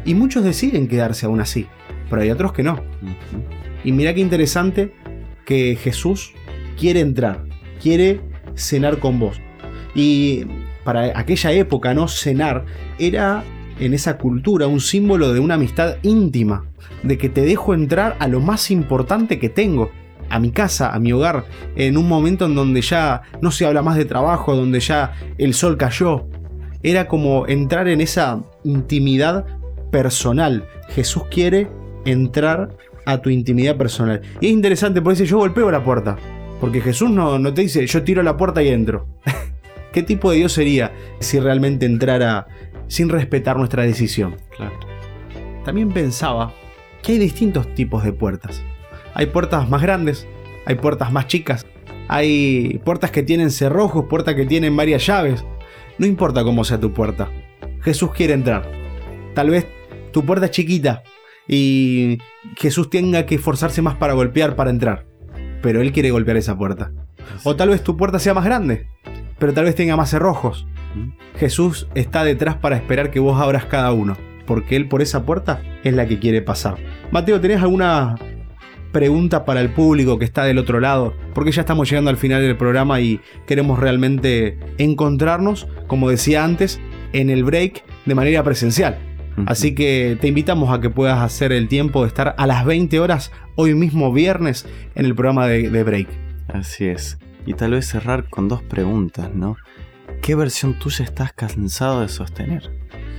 Y muchos deciden quedarse aún así, pero hay otros que no. Y mira qué interesante que Jesús quiere entrar, quiere cenar con vos. Y para aquella época, ¿no? Cenar era, en esa cultura, un símbolo de una amistad íntima, de que te dejo entrar a lo más importante que tengo, a mi casa, a mi hogar, en un momento en donde ya no se habla más de trabajo, donde ya el sol cayó. Era como entrar en esa intimidad personal. Jesús quiere entrar a tu intimidad personal. Y es interesante porque dice, yo golpeo la puerta. Porque Jesús no te dice, yo tiro la puerta y entro. ¿Qué tipo de Dios sería si realmente entrara sin respetar nuestra decisión? Claro. También pensaba que hay distintos tipos de puertas. Hay puertas más grandes, hay puertas más chicas, hay puertas que tienen cerrojos, puertas que tienen varias llaves. No importa cómo sea tu puerta, Jesús quiere entrar. Tal vez tu puerta es chiquita y Jesús tenga que esforzarse más para golpear para entrar, pero Él quiere golpear esa puerta. O tal vez tu puerta sea más grande, pero tal vez tenga más cerrojos. Jesús está detrás para esperar que vos abras cada uno, porque Él por esa puerta es la que quiere pasar. Mateo, ¿tenés alguna pregunta para el público que está del otro lado? Porque ya estamos llegando al final del programa y queremos realmente encontrarnos, como decía antes, en el break de manera presencial. Así que te invitamos a que puedas hacer el tiempo de estar a las 20 horas, hoy mismo viernes, en el programa de break. Así es. Y tal vez cerrar con dos preguntas, ¿no? ¿Qué versión tuya estás cansado de sostener?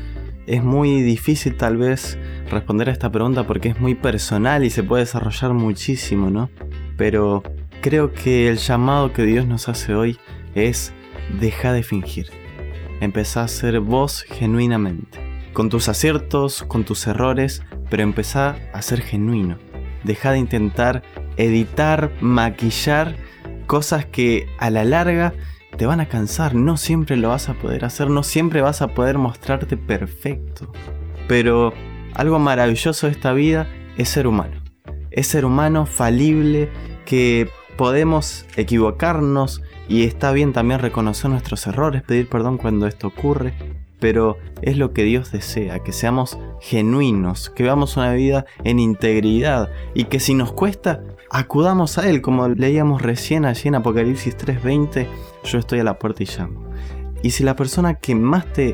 Es muy difícil tal vez responder a esta pregunta porque es muy personal y se puede desarrollar muchísimo, ¿no? Pero creo que el llamado que Dios nos hace hoy es: deja de fingir. Empezá a ser vos genuinamente. Con tus aciertos, con tus errores, pero empezá a ser genuino. Deja de intentar editar, maquillar cosas que a la larga te van a cansar. No siempre lo vas a poder hacer, no siempre vas a poder mostrarte perfecto. Pero algo maravilloso de esta vida es ser humano. Es ser humano, falible, que podemos equivocarnos y está bien también reconocer nuestros errores, pedir perdón cuando esto ocurre. Pero es lo que Dios desea, que seamos genuinos, que vivamos una vida en integridad y que si nos cuesta, acudamos a Él, como leíamos recién allí en Apocalipsis 3:20, yo estoy a la puerta y llamo. Y si la persona que más te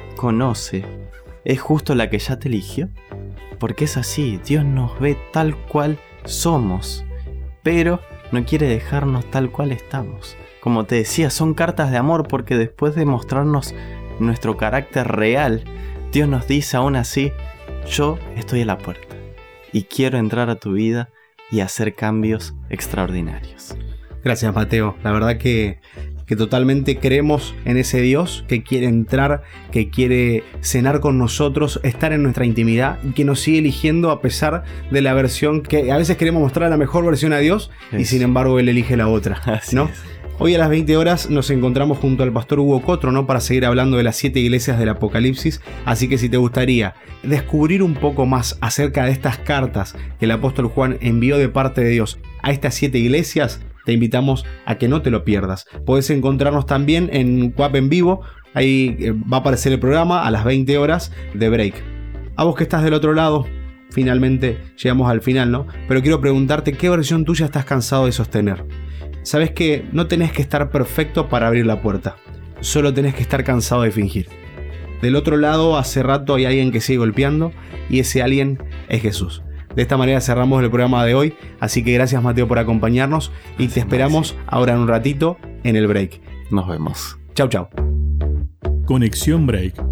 conoce es justo la que ya te eligió, porque es así, Dios nos ve tal cual somos, pero no quiere dejarnos tal cual estamos. Como te decía, son cartas de amor porque después de mostrarnos nuestro carácter real, Dios nos dice aún así, yo estoy a la puerta y quiero entrar a tu vida y hacer cambios extraordinarios. Gracias, Mateo. La verdad que totalmente creemos en ese Dios que quiere entrar, que quiere cenar con nosotros, estar en nuestra intimidad y que nos sigue eligiendo a pesar de la versión que a veces queremos mostrar la mejor versión a Dios y sin embargo Él elige la otra, ¿no? Hoy a las 20 horas nos encontramos junto al pastor Hugo Cotro, ¿no? Para seguir hablando de las 7 iglesias del Apocalipsis. Así que si te gustaría descubrir un poco más acerca de estas cartas que el apóstol Juan envió de parte de Dios a estas 7 iglesias, te invitamos a que no te lo pierdas. Podés encontrarnos también en WAP en vivo. Ahí va a aparecer el programa a las 20 horas de break. A vos que estás del otro lado, finalmente llegamos al final, ¿no? Pero quiero preguntarte, ¿qué versión tuya estás cansado de sostener? Sabes que no tenés que estar perfecto para abrir la puerta, solo tenés que estar cansado de fingir. Del otro lado, hace rato hay alguien que sigue golpeando y ese alguien es Jesús. De esta manera cerramos el programa de hoy, así que gracias, Mateo, por acompañarnos y te esperamos ahora en un ratito en el break. Nos vemos. Chau, chau. Conexión Break